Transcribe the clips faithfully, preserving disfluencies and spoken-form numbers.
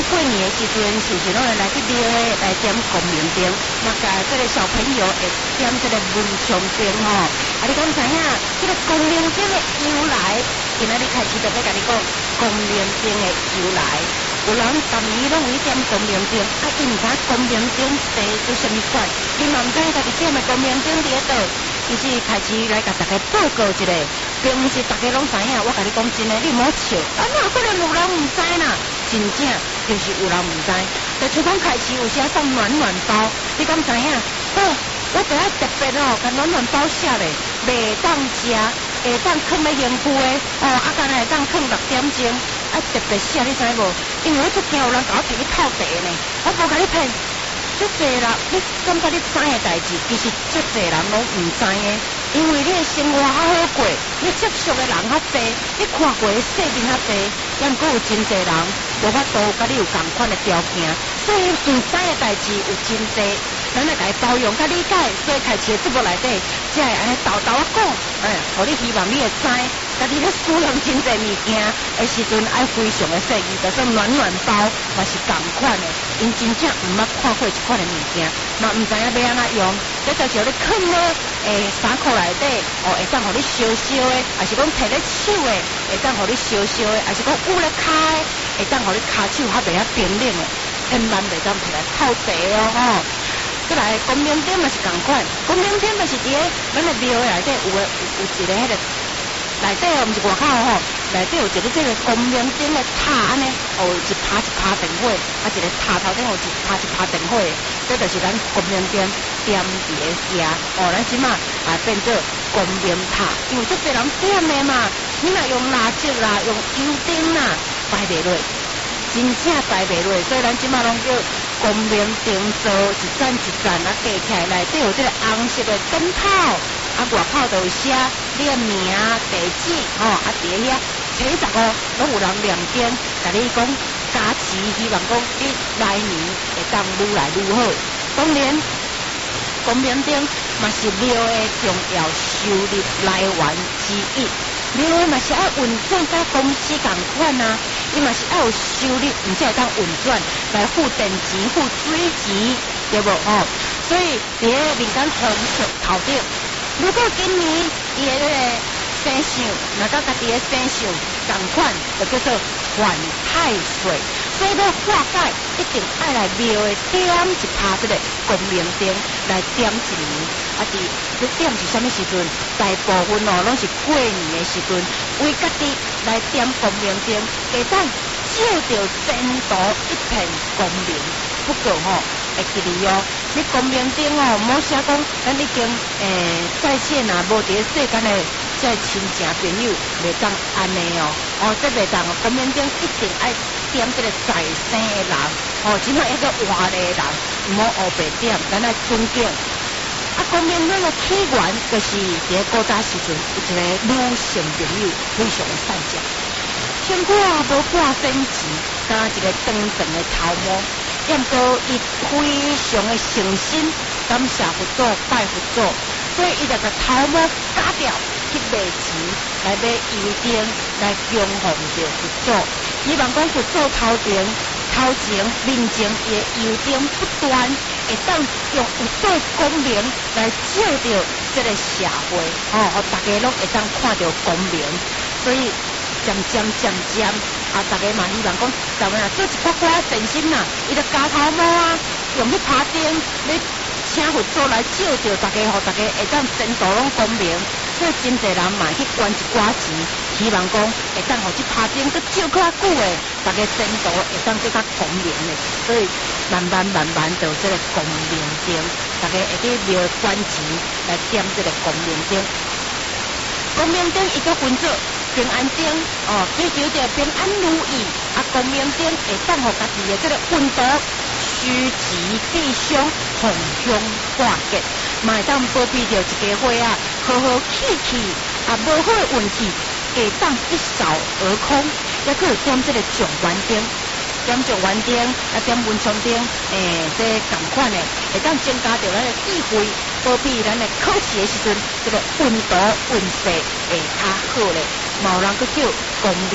过年的时阵，是不是拢会来去庙诶来点光明灯？嘛，甲这个小朋友会点这个文昌灯吼。啊，你敢知影这个光明灯的由来？今仔日开始就要甲你讲光明灯的由来。有人逐年拢有点光明灯，啊，伊毋知光明灯地做啥物款，你嘛毋知家己点的光明灯伫咧倒。伊是开始来甲大家报告一下，并毋是大家拢知影。我甲你讲真诶，你莫笑，啊，哪可能有人毋知啦？真正就是有人毋知。就像讲开始有时啊送暖暖包，你敢知影？哦，我第一特别哦，甲暖暖包写咧，袂当食，会当放咧盐区诶，哦，啊，干会当放六点钟，啊，特别写你知无？因为我足惊有人甲我摕去泡茶呢，我无甲你骗。足侪人，你感觉你知的代志，其实足侪人拢毋知的。因为你的生活较好过，你接触的人较侪，你看过的世面较侪，也毋过有真侪人无法度甲你有共款的条件，所以唔知的代志有真侪，咱来甲伊包容甲理解，所以开始的节目内底，才会安尼豆豆啊讲，哎，互你希望你会知，家己咧使用真侪物件的时阵，爱非常的细意，就说暖暖包嘛是共款的，因真正毋捌看过一款的物件，嘛毋知影要安怎用，这就是你放咧诶衫裤内底，哦会当互你烧烧的，还是讲摕咧手的，会当互你烧烧的，还是讲捂咧骹的，会当互你骹手较袂遐冰冷的，千万袂当摕来泡茶哦吼。再来光明灯嘛是共款，光明灯嘛是伫咧咱的庙的内底有诶有有一个迄个内底哦，毋是外口吼，内底有一个这个光明灯的塔安尼，哦一拍一拍电火，啊一个塔头顶有一拍一拍电火，这就是咱光明灯点伫咧遐，哦咱即马啊变做光明塔，因为足侪人点的嘛，你若用蜡烛啦，用油灯啦，摆袂落。真正摆袂落，所以咱即马拢叫光明灯座，一盏一盏啊架起来，内底有这个红色的灯泡，啊外口就有写你的名、地址，吼、哦，啊伫咧遐初十哦，拢有人亮灯，甲你讲加持，希望讲你来年会当愈来愈好。当然，光明灯嘛是庙的重要收入来源之一。庙的嘛是爱运转，甲公司共款啊，伊嘛是爱有收入，毋才会当运转来付电钱、付水钱，对无吼？所以伫咧民间风俗头顶，如果今年伊的迄个生肖，若甲家己的生肖共款，就叫做犯太岁。所以要化解，一定爱来庙的点一拍这个光明灯来点一年。啊，伫这点是啥物时阵？大部分哦，拢是过年的时阵，为家己来点光明灯，会当照着前途一片光明。不过吼、哦，会记哩哦，你光明灯哦，莫写讲咱已经诶在线啊，无伫咧世间的这亲情朋友，袂当安尼哦。哦，这袂当哦，光明灯一定爱点这个在生的人，哦，即摆一个活的人，唔好黑白点，咱来尊敬。啊，光明灯的起源就是伫咧古早时阵，有一个女性朋友非常的善良，辛苦啊无半仙钱，加一个长长的头毛，也毋过伊非常的诚心感谢佛祖、拜佛祖，所以伊就甲头毛割掉去卖钱，来买油灯来供奉着佛祖，希望讲佛祖头前。头前面前伊的油灯不断，会当用有对光明来照着这个社会，哦，互大家拢会当看到光明，所以渐渐渐渐，啊，大家嘛希望讲，怎么样做一寡寡善心啦，伊就加头毛啊，用去拍灯，你请佛祖来照着大家，互大家会当前途拢光明。所以真侪人嘛去捐一寡钱，希望讲会当互这拍灯搁照较久诶，大家前途会当搁较光明诶。所以慢慢慢慢就这个光明灯，大家会去庙捐钱来点这个光明灯。光明灯伊搁分做平安灯，哦，追求着平安如意。啊，光明灯会当互家己诶这个运道趋吉避凶，逢凶化吉。嘛会当保庇着一家伙啊，好好气气，啊无好的运气会当一扫而空。也可有点这个状元灯，点状元灯，啊点文昌灯，诶、欸，这同款的，会当增加着咱的智慧，保庇咱的考试的时阵，这个运道运势会较好咧。嘛有人佫叫光明灯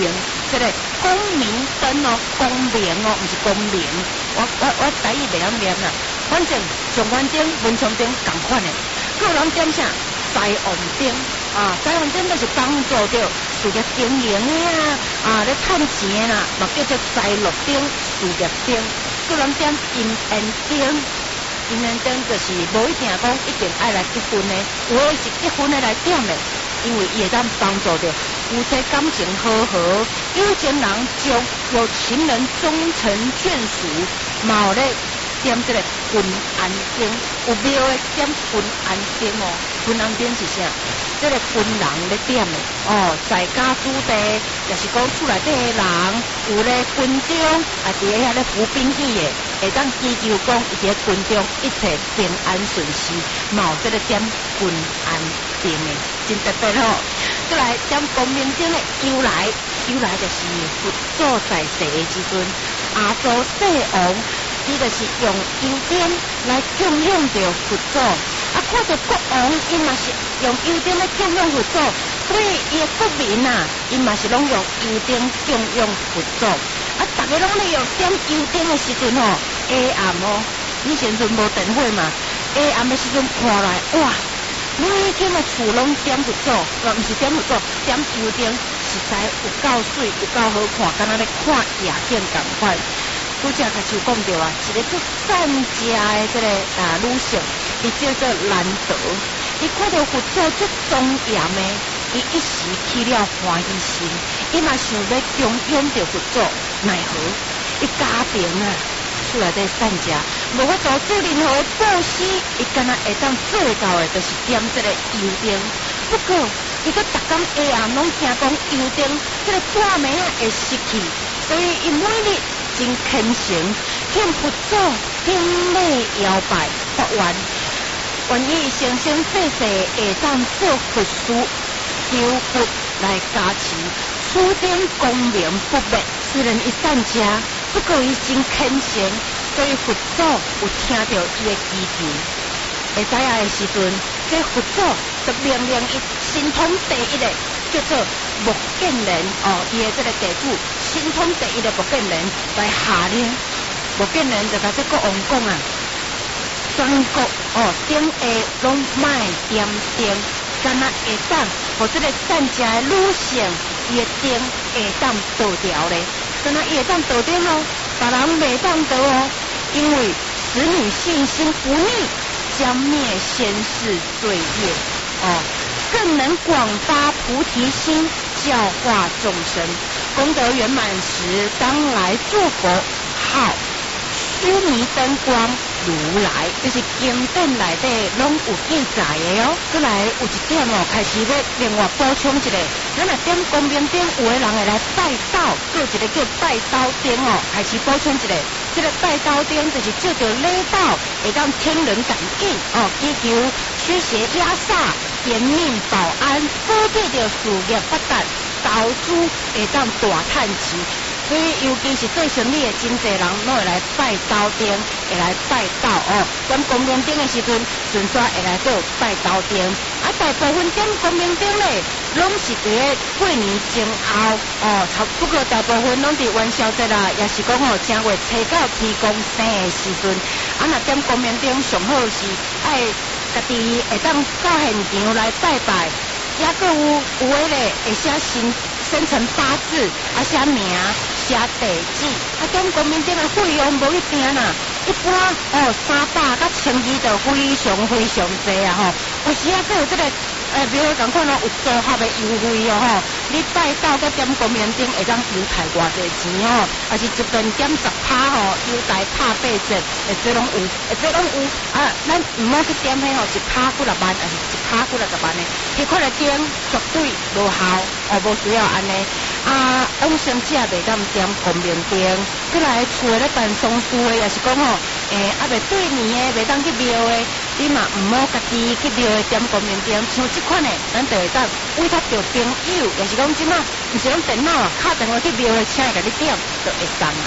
这个光明灯哦，光明哦，不是光明。我我我台语袂晓念啦，反正上关灯、文昌灯同款的，个人点啥？财旺灯啊，财旺灯就是帮助着事业经营的啊，啊，咧趁钱啦，嘛叫做财禄灯、事业灯。个人点姻缘灯，姻缘灯就是无一定讲一定爱来结婚的，有的是结婚的来点的，因为伊会当帮助着夫妻感情和和，有情人就有情人终成眷属，嘛有咧点这个婚安灯，有庙的点婚安灯哦，婚安灯是啥？这个婚人咧点的哦，在家主地，也是讲厝内底的人有咧军中，啊，伫咧遐咧服兵役的，会当祈求讲伊伫咧军中一切平安顺遂，嘛有这个点婚安灯的，真特别吼。再来点光明灯的由来，由来就是佛祖在世的时阵，阿祖世王。伊就是用油灯来供养着佛祖，啊，看到国王伊嘛是用油灯来供养佛祖，所以伊的国民啊，伊嘛是拢用油灯供养佛祖，啊，大家拢咧用点油灯的时阵吼，下暗哦，以前阵无电火嘛，下暗的时阵看来，哇，每间的厝拢点佛祖，啊，毋是点佛祖，点油灯，实在有够水，有够好看，敢若咧看夜景同款。拄则开始讲到啊，一个做善家的这个啊女性，伊叫做兰德，伊看到佛祖足庄严的，伊一时起了欢喜心，伊嘛想要供养着佛祖，奈何伊家庭啊，厝内底善家，无法度做任何布施，伊敢若会当做到的，就是点这个油灯。不过，伊个逐工下暗拢惊讲油灯这个纸暝啊会失去，所以伊每日真虔诚，向佛祖顶礼摇拜发愿，愿意生生世世会当做佛师，求佛来加持，此灯光明不灭。虽然伊善家，不过伊真虔诚，所以佛祖有听到伊的祈求。会知影的时阵，这佛祖就命令伊神通第一的叫做木建人哦，伊的这个地主神通第一的木建人来下令，木建人就甲这国王讲啊，全国哦顶下拢卖点灯，敢若会当，互这个善家的女性，伊的灯会当倒掉咧，敢若伊会当倒灯哦，别人袂当倒哦，因为使女信心不逆。将灭先世罪业哦，更能广发菩提心，教化众生。功德圆满时，当来作佛，好须弥灯光如来，就是经典内底拢有记载的哦。再来有一点哦，开始要另外补充一个，咱若点光明灯，有的人会来拜道，还有一个叫拜刀灯哦，开始补充一个。这个拜刀灯就是借着礼道，会当天人感应哦，祈求驱邪压煞、延命保安，保庇着事业发达，投资会当大趁钱。所以，尤其是做生意的真侪人，拢会来拜刀灯，会来拜道哦。点光明灯的时阵，顺续会来做拜刀灯。啊，大部分点光明灯咧，拢是伫咧过年前后哦。不过大部分拢伫元宵节啦，也是讲哦正月初九天公生的时阵。啊，若点光明灯上好是爱家己会当到现场来拜拜，也阁有有诶咧会写新。生辰八字，啊写名，写地址，啊点光明灯的费用无一定啦，一般哦三百到千二就非常非常济啊吼。有时啊，佫有这个诶，比如讲看咯，有组合的优惠哦吼，你拜到佮点光明灯会当优待偌济钱哦，还是一顿点十趴吼，优待拍八折，会这拢有，会这拢有啊。咱唔好去点迄吼，一拍几六万，还是一拍几六十万呢？迄款的灯绝对无效，哦无需要安尼。啊，往生者袂当点光明灯，再来厝咧办丧事的，也是讲吼，诶，啊袂对年的，袂当去庙的，你嘛唔好家己去庙的点光明灯，像即款的，咱就会当委托着朋友，也是讲即马，毋是讲电脑，敲电话去庙的，请伊甲你点，就会送啊。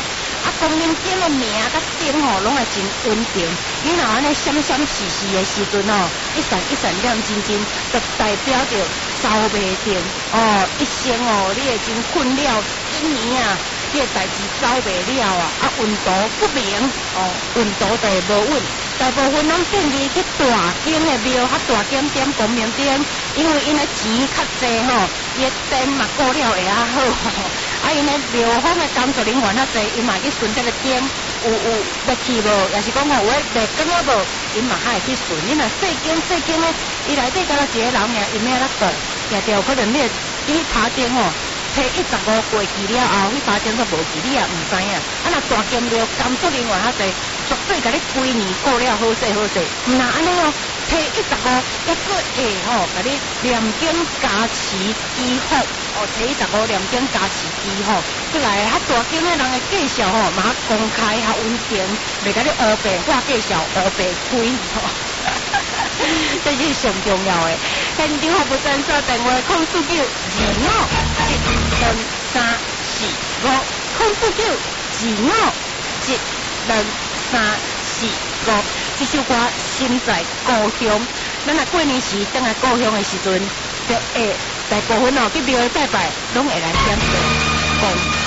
啊，公认点的名甲灯吼，拢会真稳定。你若安尼闪闪烁烁的时阵吼，一闪一闪亮晶晶，就代表着走袂定哦。一生哦，你会真困了一年啊，你的代志走袂了啊，啊，运途不明哦，运途就会无稳。大部分拢建议去大间的庙，较大间点光明灯，因为因的钱较济吼，伊的灯嘛顾了会较好。啊，因的庙方的工作人员较济，伊嘛去巡这个灯，有有要去无，也是讲吼有咧卖光啊无，因嘛还会去巡。你若细间细间咧，伊内底敢若一个人尔，伊咩咧讲，定定有可能你你拍灯吼。摕一十五过期了后，迄把灯都无去，你也毋知影。啊，若大间庙工作人员较济，绝对甲你规年过了好势好势。毋若安尼哦，摕一十五，抑个会吼，甲你念经加持祈福，哦，摕一十五念经加持祈福，过来较大间的人的介绍吼，嘛公开较稳定，袂甲你乌白画介绍乌白开吼。这是上重要的。现场服务专线电话：空四九二五一零三四五，空四九二五一零三四五。这首歌心在故乡，咱若过年时等来故乡的时阵，就会大部分哦去庙拜拜，拢会来点歌。